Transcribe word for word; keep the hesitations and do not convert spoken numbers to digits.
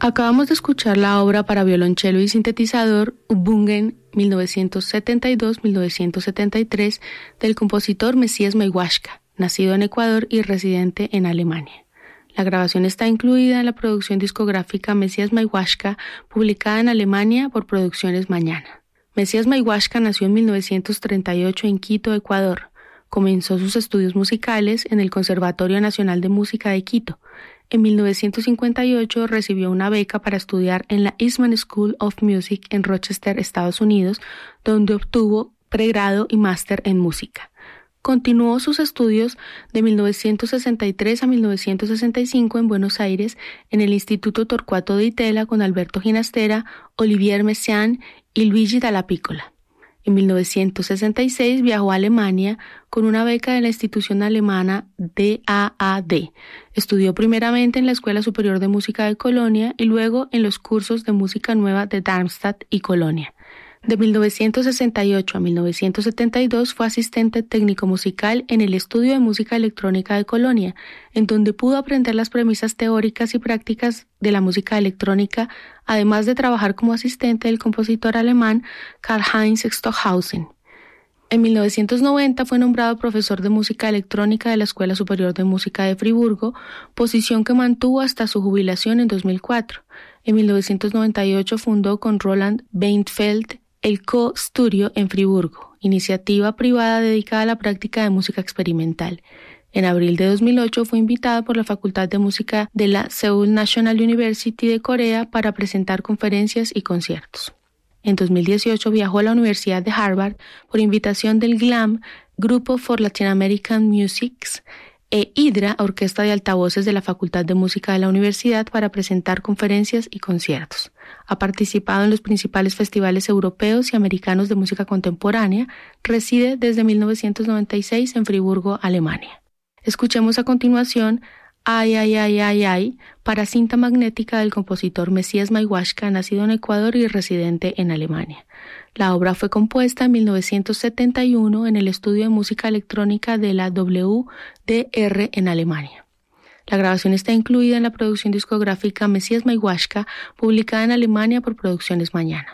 Acabamos de escuchar la obra para violonchelo y sintetizador Übungen mil novecientos setenta y dos a mil novecientos setenta y tres del compositor Mesías Mayhuashka, nacido en Ecuador y residente en Alemania. La grabación está incluida en la producción discográfica Mesías Mayhuashka, publicada en Alemania por Producciones Mañana. Mesías Mayhuashka nació en mil novecientos treinta y ocho en Quito, Ecuador. Comenzó sus estudios musicales en el Conservatorio Nacional de Música de Quito. En mil novecientos cincuenta y ocho recibió una beca para estudiar en la Eastman School of Music en Rochester, Estados Unidos, donde obtuvo pregrado y máster en música. Continuó sus estudios de mil novecientos sesenta y tres a mil novecientos sesenta y cinco en Buenos Aires en el Instituto Torcuato Di Tella con Alberto Ginastera, Olivier Messiaen y Luigi Dalla Piccola. En mil novecientos sesenta y seis viajó a Alemania con una beca de la institución alemana D A A D. Estudió primeramente en la Escuela Superior de Música de Colonia y luego en los cursos de música nueva de Darmstadt y Colonia. De mil novecientos sesenta y ocho a mil novecientos setenta y dos fue asistente técnico musical en el Estudio de Música Electrónica de Colonia, en donde pudo aprender las premisas teóricas y prácticas de la música electrónica, además de trabajar como asistente del compositor alemán Karl-Heinz Stockhausen. En mil novecientos noventa fue nombrado profesor de música electrónica de la Escuela Superior de Música de Friburgo, posición que mantuvo hasta su jubilación en dos mil cuatro. En mil novecientos noventa y ocho fundó con Roland Beinfeld el Co-Studio en Friburgo, iniciativa privada dedicada a la práctica de música experimental. En abril de dos mil ocho fue invitada por la Facultad de Música de la Seoul National University de Corea para presentar conferencias y conciertos. En dos mil dieciocho viajó a la Universidad de Harvard por invitación del GLAM, Grupo for Latin American Musics, e Hydra, Orquesta de Altavoces de la Facultad de Música de la Universidad, para presentar conferencias y conciertos. Ha participado en los principales festivales europeos y americanos de música contemporánea. Reside desde mil novecientos noventa y seis en Friburgo, Alemania. Escuchemos a continuación Ay, ay, ay, ay, ay, para cinta magnética del compositor Mesías Mayhuashka, nacido en Ecuador y residente en Alemania. La obra fue compuesta en mil novecientos setenta y uno en el Estudio de Música Electrónica de la W D R en Alemania. La grabación está incluida en la producción discográfica Mesías Mayhuashka, publicada en Alemania por Producciones Mañana.